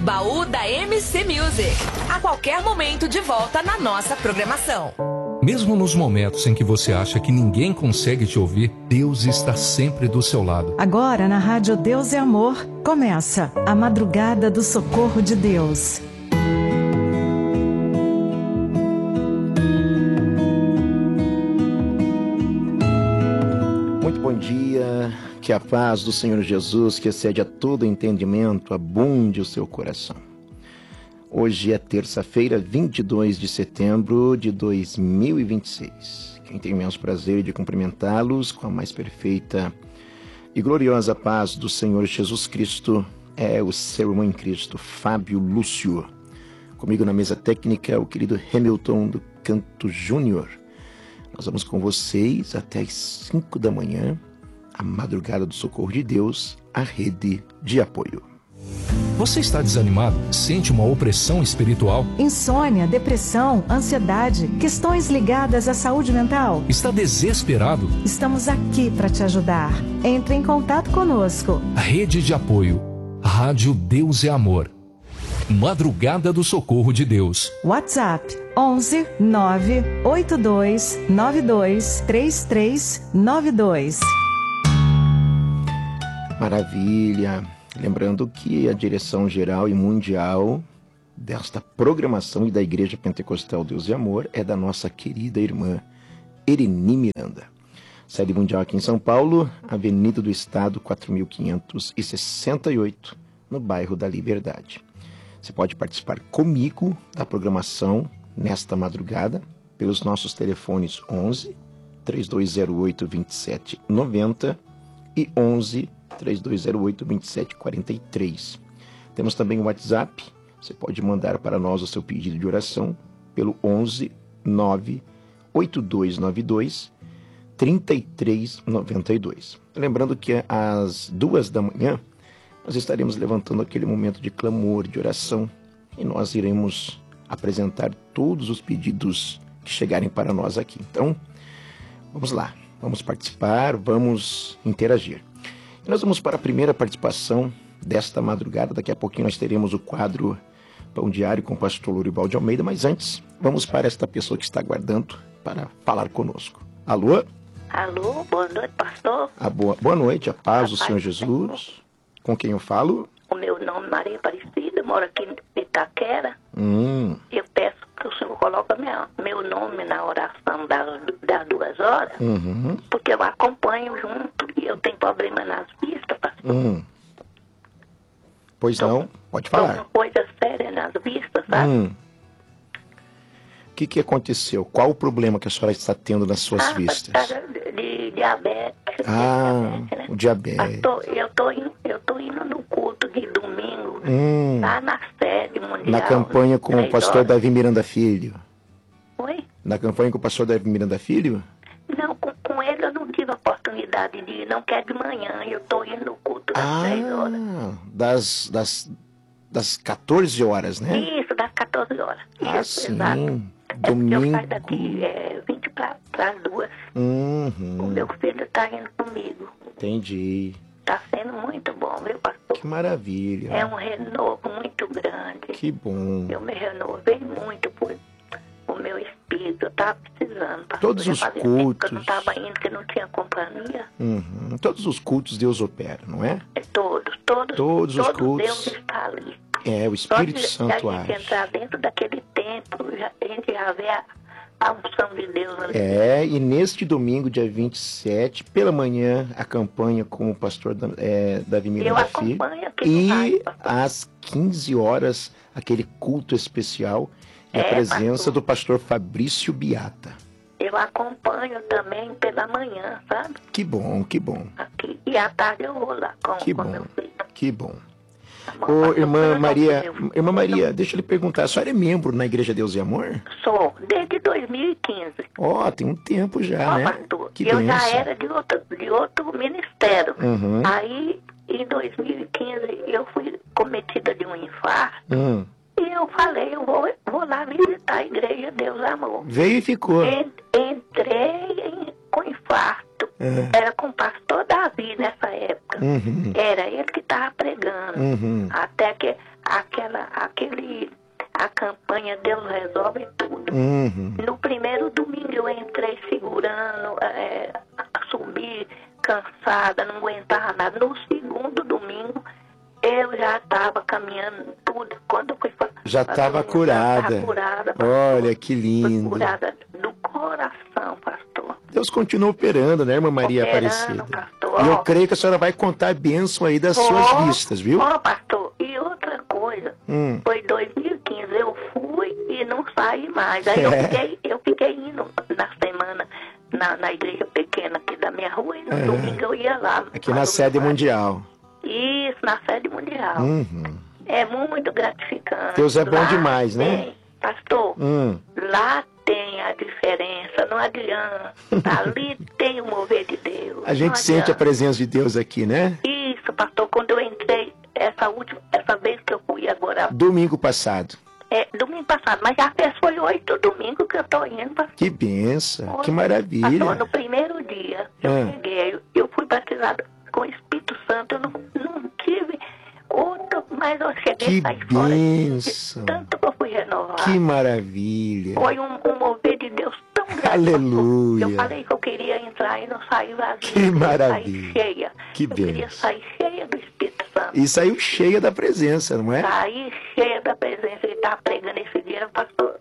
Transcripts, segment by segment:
Baú da MC Music. A qualquer momento de volta na nossa programação. Mesmo nos momentos em que você acha que ninguém consegue te ouvir, Deus está sempre do seu lado. Agora na Rádio Deus é Amor, começa a Madrugada do Socorro de Deus. Muito bom dia, que a paz do Senhor Jesus, que excede a todo entendimento, abunde o seu coração. Hoje é terça-feira, 22 de setembro de 2026. Quem tem o imenso prazer de cumprimentá-los com a mais perfeita e gloriosa paz do Senhor Jesus Cristo é o seu irmão em Cristo, Fábio Lúcio. Comigo na mesa técnica, o querido Hamilton do Canto Júnior. Nós vamos com vocês até às 5 da manhã, a Madrugada do Socorro de Deus, a rede de apoio. Você está desanimado? Sente uma opressão espiritual? Insônia, depressão, ansiedade, questões ligadas à saúde mental? Está desesperado? Estamos aqui para te ajudar. Entre em contato conosco. Rede de apoio. Rádio Deus é Amor. Madrugada do Socorro de Deus. WhatsApp 11 982 92 3392. Maravilha! Lembrando que a direção geral e mundial desta programação e da Igreja Pentecostal Deus e Amor é da nossa querida irmã Ereni Miranda. Sede mundial aqui em São Paulo, Avenida do Estado 4568, no bairro da Liberdade. Você pode participar comigo da programação nesta madrugada pelos nossos telefones 11 3208 2790 e 11 3208 2743. Temos também o WhatsApp. Você pode mandar para nós o seu pedido de oração pelo 11 98292 3392. Lembrando que às 2 da manhã nós estaremos levantando aquele momento de clamor, de oração, e nós iremos apresentar todos os pedidos que chegarem para nós aqui. Então, vamos lá, vamos participar, vamos interagir. E nós vamos para a primeira participação desta madrugada. Daqui a pouquinho nós teremos o quadro Pão Diário com o pastor Lourival de Almeida, mas antes, vamos para esta pessoa que está aguardando para falar conosco. Alô? Alô, boa noite, pastor. Boa noite, a paz do Senhor Jesus. Com quem eu falo? O meu nome é Maria Aparecida, moro aqui em Itaquera. Eu peço que o senhor coloque meu nome na oração das 2 horas, porque eu acompanho junto e eu tenho problema nas vistas, pastor. Pois não, pode falar. Uma coisa séria nas vistas, sabe? O que aconteceu? Qual o problema que a senhora está tendo nas suas vistas? De diabetes. Né? O diabetes. Eu tô indo no culto de domingo, lá na sede mundial. Na campanha com o pastor Davi Miranda Filho. Oi? Na campanha com o pastor Davi Miranda Filho? Não, com ele eu não tive a oportunidade de ir, não, que é de manhã. Eu tô indo no culto das 6 horas. Das 14 horas, né? Isso, das 14 horas. Isso, sim. Exato. Domingo. Eu saio daqui 20 para as 2. O meu filho está indo comigo. Entendi. Está sendo muito bom, viu, pastor? Que maravilha. É um renovo muito grande. Que bom. Eu me renovei muito por o meu espírito. Eu estava precisando, pastor. Todos os cultos. Eu não estava indo, porque não tinha companhia. Todos os cultos Deus opera, não é? Todos os cultos. Deus está ali. É, o Espírito Santo age. Se a gente entrar dentro daquele templo, a gente já vê a unção de Deus ali. E neste domingo, dia 27, pela manhã, a campanha com o pastor Davi Miranda Filho. E às 15 horas, aquele culto especial e a presença do pastor Fabrício Biata. Eu acompanho também pela manhã, sabe? Que bom, que bom. Aqui. E à tarde eu vou lá com meu filho. Que bom. Ô, irmã Maria, deixa eu lhe perguntar, a senhora é membro na Igreja Deus e Amor? Sou, desde 2015. Tem um tempo já, né? Pastor, que eu bênção. já era de outro ministério. Aí, em 2015, eu fui cometida de um infarto. E eu falei, eu vou lá visitar a Igreja Deus e Amor. Veio e ficou. Entrei com infarto. Era com o pastor Davi nessa época. Era ele que estava pregando. Até que a campanha Deus Resolve Tudo. No primeiro domingo eu entrei segurando, subi cansada, não aguentava nada. No segundo domingo eu já estava caminhando tudo. Quando eu fui já estava curada. Olha que lindo. Fui curada do coração, pastor. Deus continua operando, né, irmã Maria Aparecida? Pastor. E eu creio que a senhora vai contar a bênção aí das suas vistas, viu? Pastor, e outra coisa, foi 2015, eu fui e não saí mais. Aí eu fiquei indo na semana na igreja pequena aqui da minha rua e no domingo eu ia lá. Aqui na sede mundial. Isso, na sede mundial. É muito gratificante. Deus é bom demais, né? Pastor, lá tem a diferença, não adianta. Ali tem o mover de Deus. A gente sente a presença de Deus aqui, né? Isso, pastor, quando eu entrei, essa vez que eu fui agora. Domingo passado. Domingo passado, mas já foi 8 domingos que eu tô indo, pastor. Que benção, que maravilha. Pastor, no primeiro dia, eu cheguei, eu fui batizado com o Espírito Santo, eu não tive outro, mas eu cheguei e saí fora. Que benção. Tanto que eu fui renovar. Que maravilha. Foi um mover de Deus tão grande. Aleluia. Eu falei que eu queria entrar e não saí vazio. Que maravilha. Saí cheia. Que benção. Eu queria sair cheia do Espírito Santo. E saiu cheia da presença, não é? Saí cheia da presença. Ele estava pregando esse dia, pastor,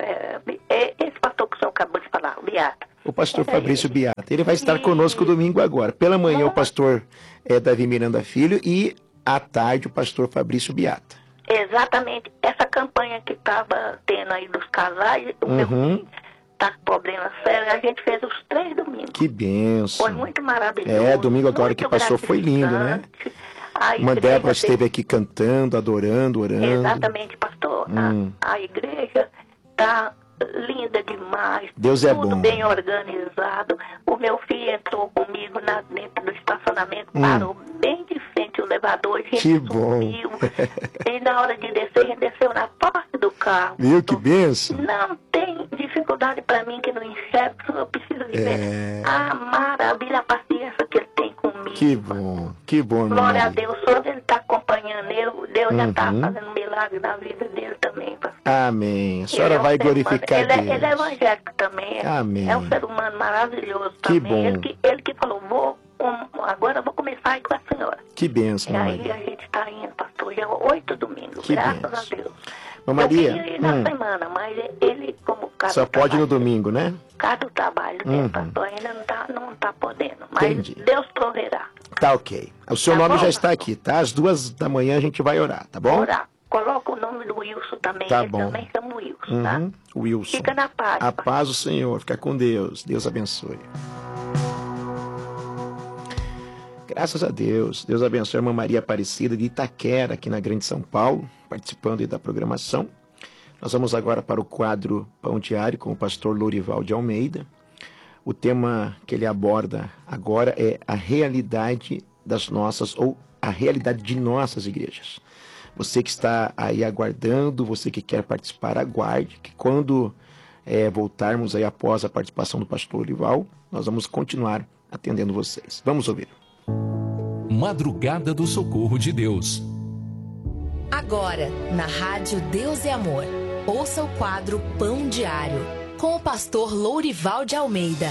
esse pastor que o senhor acabou de falar, o Beato. O pastor Fabrício Beato. Ele vai estar conosco domingo agora. Pela manhã o pastor Davi Miranda Filho e à tarde o pastor Fabrício Beata. Exatamente. Essa campanha que estava tendo aí dos casais, o meu filho está com problema sério, a gente fez os 3 domingos. Que benção. Foi muito maravilhoso. Domingo agora que passou foi lindo, né? Uma Débora esteve aqui cantando, adorando, orando. Exatamente, pastor. A igreja está linda demais. Deus é bom. Tudo bem organizado. O meu filho entrou comigo dentro do estacionamento, parou bem de frente o elevador. A gente subiu. E na hora de descer, a gente desceu na porta do carro. Viu que benção? Não tem dificuldade para mim que não enxergo, eu preciso de ver a maravilha, a paciência que ele tem comigo. Que bom. Glória a Deus, só ele está acompanhando Deus já está fazendo milagre na vida dele também, pastor. Amém. A senhora vai glorificar Deus. Ele é evangélico também. Amém. É um ser humano maravilhoso que também. Bom. Ele que falou, agora eu vou começar a ir com a senhora. Que benção, e aí a gente está indo, pastor, já 8 domingos, graças a Deus. Maria, eu queria ir na semana, mas ele, como cada só pode no domingo, né? Cada trabalho, né, pastor, ainda não tá podendo. Mas Deus proverá. Tá ok. O seu nome já está aqui, tá? Às 2 da manhã a gente vai orar, tá bom? Orar. Coloca o nome do Wilson também. Tá ele bom. também chama Wilson, tá? Wilson. Fica na paz. A paz do Senhor. Fica com Deus. Deus abençoe. Graças a Deus. Deus abençoe a irmã Maria Aparecida de Itaquera, aqui na Grande São Paulo, participando aí da programação. Nós vamos agora para o quadro Pão Diário com o pastor Lourival de Almeida. O tema que ele aborda agora é a realidade das nossas, ou a realidade de nossas igrejas. Você que está aí aguardando, você que quer participar, aguarde, que quando voltarmos aí após a participação do pastor Lourival, nós vamos continuar atendendo vocês. Vamos ouvir. Madrugada do Socorro de Deus. Agora, na Rádio Deus e Amor, ouça o quadro Pão Diário, com o pastor Lourival de Almeida.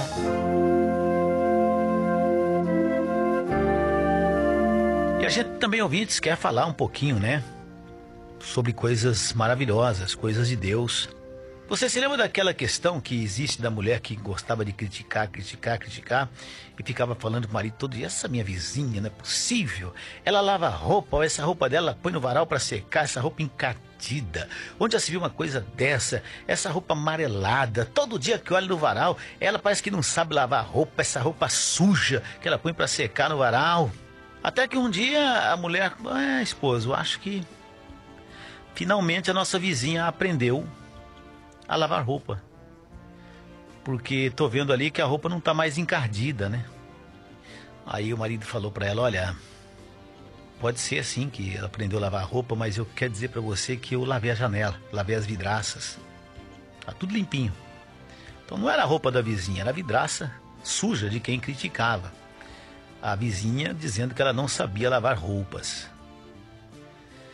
E a gente também, ouvintes, quer falar um pouquinho, né? Sobre coisas maravilhosas, coisas de Deus. Você se lembra daquela questão que existe da mulher que gostava de criticar e ficava falando com o marido todo dia: essa minha vizinha, não é possível. Ela lava roupa, essa roupa dela põe no varal para secar, essa roupa encardida. Onde já se viu uma coisa dessa? Essa roupa amarelada. Todo dia que olha no varal, ela parece que não sabe lavar roupa, essa roupa suja que ela põe para secar no varal. Até que um dia a mulher: esposo, acho que finalmente a nossa vizinha aprendeu a lavar roupa, porque tô vendo ali que a roupa não tá mais encardida, né? Aí o marido falou para ela: olha, pode ser assim que ela aprendeu a lavar roupa, mas eu quero dizer para você que eu lavei a janela, lavei as vidraças, tá tudo limpinho. Então não era a roupa da vizinha, era a vidraça suja de quem criticava a vizinha, dizendo que ela não sabia lavar roupas.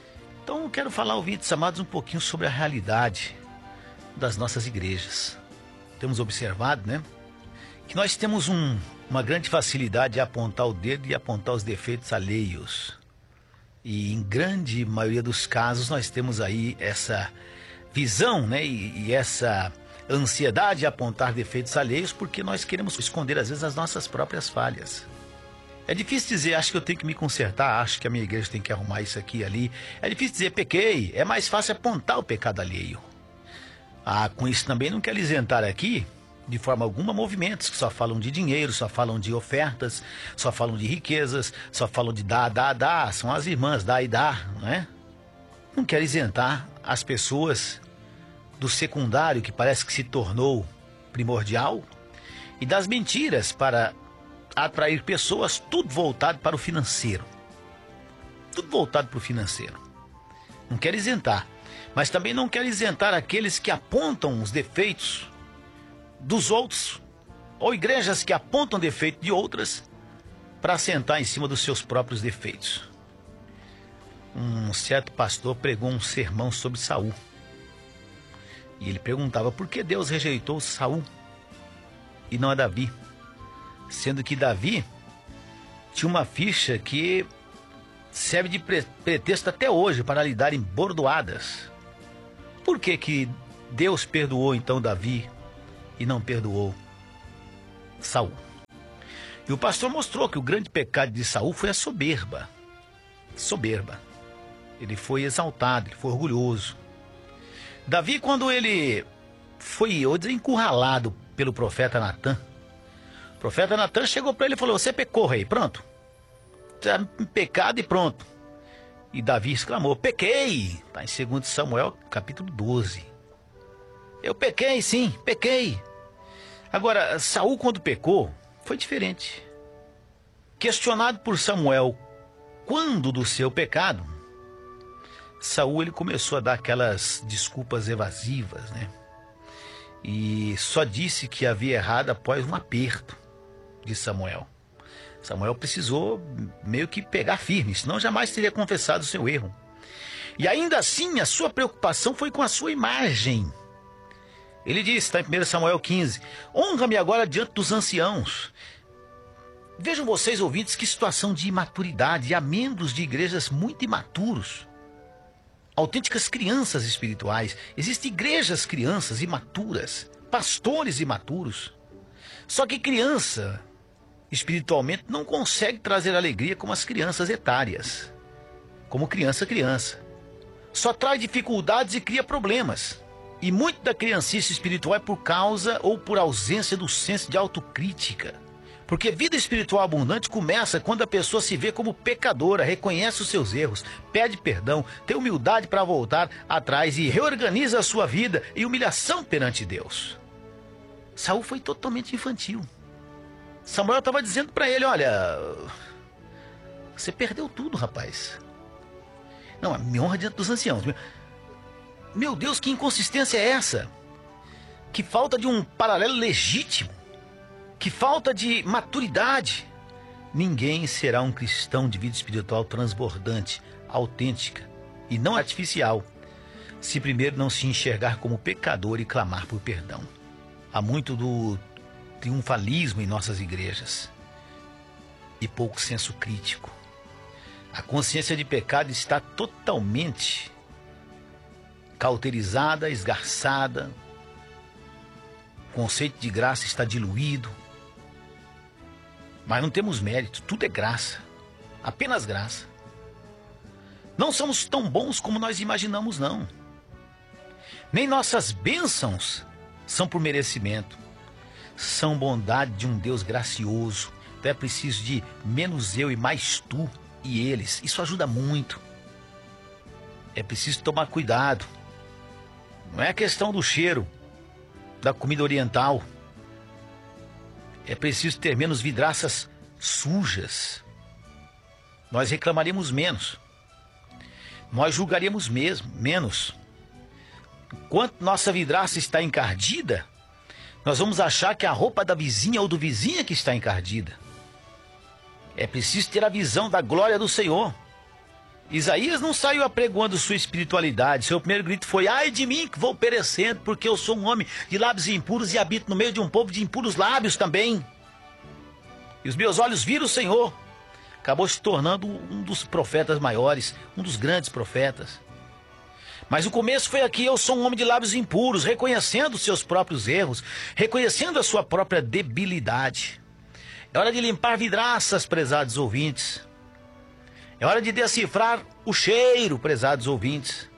Então eu quero falar, ouvintes amados, um pouquinho sobre a realidade das nossas igrejas. Temos observado, né, que nós temos uma grande facilidade de apontar o dedo e apontar os defeitos alheios. E em grande maioria dos casos nós temos aí essa visão, né, e essa ansiedade de apontar defeitos alheios, porque nós queremos esconder às vezes as nossas próprias falhas. É difícil dizer, acho que eu tenho que me consertar, acho que a minha igreja tem que arrumar isso aqui e ali. É difícil dizer, pequei. É mais fácil apontar o pecado alheio. Com isso também não quero isentar aqui, de forma alguma, movimentos que só falam de dinheiro, só falam de ofertas, só falam de riquezas, só falam de dar. São as irmãs, dá e dá, não é? Não quero isentar as pessoas do secundário, que parece que se tornou primordial, e das mentiras para atrair pessoas, tudo voltado para o financeiro. Tudo voltado para o financeiro. Não quero isentar, mas também não quero isentar aqueles que apontam os defeitos dos outros, ou igrejas que apontam defeito de outras para sentar em cima dos seus próprios defeitos. Um certo pastor pregou um sermão sobre Saul. E ele perguntava por que Deus rejeitou Saul e não a Davi, sendo que Davi tinha uma ficha que serve de pretexto até hoje para lhe darem bordoadas. Por que Deus perdoou então Davi e não perdoou Saul? E o pastor mostrou que o grande pecado de Saul foi a soberba. Soberba. Ele foi exaltado, ele foi orgulhoso. Davi, quando ele foi encurralado pelo profeta Natã, o profeta Natã chegou para ele e falou: você pecou, rei, pronto. Está em pecado e pronto. E Davi exclamou: pequei. Está em 2 Samuel, capítulo 12. Eu pequei, sim, pequei. Agora, Saul, quando pecou, foi diferente. Questionado por Samuel quando do seu pecado, Saul ele começou a dar aquelas desculpas evasivas, né? E só disse que havia errado após um aperto de Samuel. Samuel precisou meio que pegar firme, senão jamais teria confessado o seu erro. E ainda assim, a sua preocupação foi com a sua imagem. Ele disse, está em 1 Samuel 15, honra-me agora diante dos anciãos. Vejam vocês, ouvintes, que situação de imaturidade. Há membros de igrejas muito imaturos, autênticas crianças espirituais. Existem igrejas crianças imaturas, pastores imaturos. Só que criança, espiritualmente, não consegue trazer alegria como as crianças etárias. Como criança. Só traz dificuldades e cria problemas. E muito da criancice espiritual é por causa ou por ausência do senso de autocrítica. Porque vida espiritual abundante começa quando a pessoa se vê como pecadora, reconhece os seus erros, pede perdão, tem humildade para voltar atrás e reorganiza a sua vida em humilhação perante Deus. Saul foi totalmente infantil. Samuel estava dizendo para ele, olha, você perdeu tudo, rapaz. Não, me honra diante dos anciãos. Meu Deus, que inconsistência é essa? Que falta de um paralelo legítimo. Que falta de maturidade. Ninguém será um cristão de vida espiritual transbordante, autêntica e não artificial, se primeiro não se enxergar como pecador e clamar por perdão. Há muito do triunfalismo em nossas igrejas e pouco senso crítico. A consciência de pecado está totalmente cauterizada, esgarçada. O conceito de graça está diluído. Mas não temos mérito, tudo é graça, apenas graça. Não somos tão bons como nós imaginamos, não. Nem nossas bênçãos são por merecimento, são bondade de um Deus gracioso. Então é preciso de menos eu e mais tu e eles. Isso ajuda muito. É preciso tomar cuidado. Não é a questão do cheiro da comida oriental. É preciso ter menos vidraças sujas. Nós reclamaríamos menos. Nós julgaríamos menos. Enquanto nossa vidraça está encardida, nós vamos achar que a roupa da vizinha ou do vizinho que está encardida. É preciso ter a visão da glória do Senhor. Isaías não saiu apregoando sua espiritualidade. Seu primeiro grito foi: ai de mim, que vou perecendo, porque eu sou um homem de lábios impuros e habito no meio de um povo de impuros lábios também. E os meus olhos viram o Senhor. Acabou se tornando um dos profetas maiores, um dos grandes profetas. Mas o começo foi aqui: eu sou um homem de lábios impuros, reconhecendo os seus próprios erros, reconhecendo a sua própria debilidade. É hora de limpar vidraças, prezados ouvintes. É hora de decifrar o cheiro, prezados ouvintes.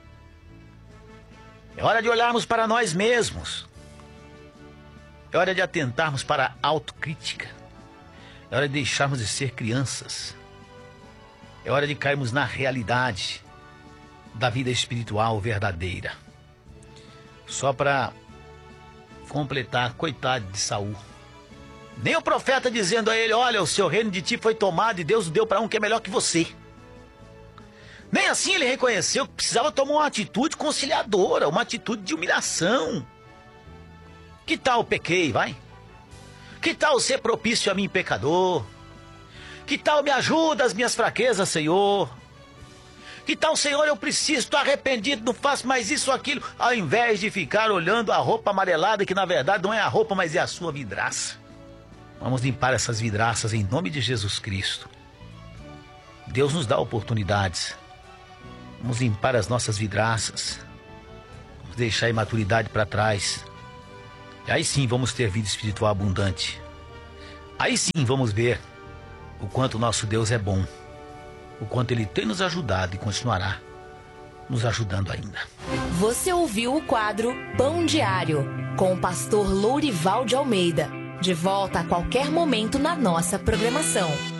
É hora de olharmos para nós mesmos. É hora de atentarmos para a autocrítica. É hora de deixarmos de ser crianças. É hora de cairmos na realidade da vida espiritual verdadeira. Só para completar, coitado de Saul. Nem o profeta dizendo a ele: olha, o seu reino de ti foi tomado e Deus o deu para um que é melhor que você. Nem assim ele reconheceu que precisava tomar uma atitude conciliadora, uma atitude de humilhação. Que tal pequei, vai? Que tal ser propício a mim, pecador? Que tal me ajuda as minhas fraquezas, Senhor? Que tal, Senhor, eu preciso, estou arrependido, não faço mais isso ou aquilo, ao invés de ficar olhando a roupa amarelada, que na verdade não é a roupa, mas é a sua vidraça. Vamos limpar essas vidraças em nome de Jesus Cristo. Deus nos dá oportunidades. Vamos limpar as nossas vidraças. Vamos deixar a imaturidade para trás. E aí sim vamos ter vida espiritual abundante. Aí sim vamos ver o quanto o nosso Deus é bom. O quanto Ele tem nos ajudado e continuará nos ajudando ainda. Você ouviu o quadro Pão Diário, com o pastor Lourival de Almeida. De volta a qualquer momento na nossa programação.